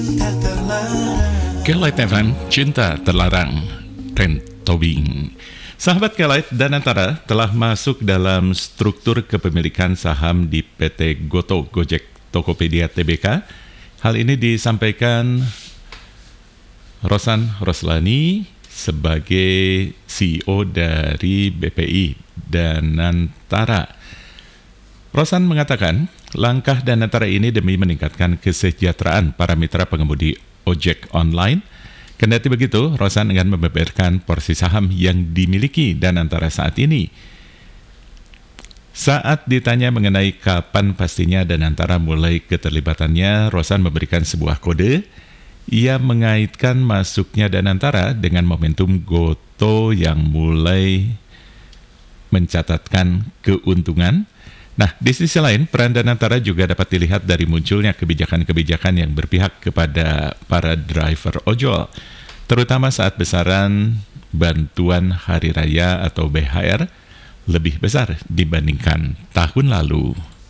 Kelight FM, Cinta Terlarang, Trend Tobing. Sahabat Kelight dan Antara telah masuk dalam struktur kepemilikan saham di PT Goto Gojek Tokopedia Tbk. Hal ini disampaikan Rosan Roslani sebagai CEO dari BPI Danantara. Rosan mengatakan, langkah Danantara ini demi meningkatkan kesejahteraan para mitra pengemudi ojek online. Kendati begitu, Rosan enggan membeberkan porsi saham yang dimiliki Danantara saat ini. Saat ditanya mengenai kapan pastinya Danantara mulai keterlibatannya, Rosan memberikan sebuah kode. Ia mengaitkan masuknya Danantara dengan momentum Goto yang mulai mencatatkan keuntungan. Nah, di sisi lain, peran Danantara juga dapat dilihat dari munculnya kebijakan-kebijakan yang berpihak kepada para driver ojol, terutama saat besaran bantuan hari raya atau BHR lebih besar dibandingkan tahun lalu.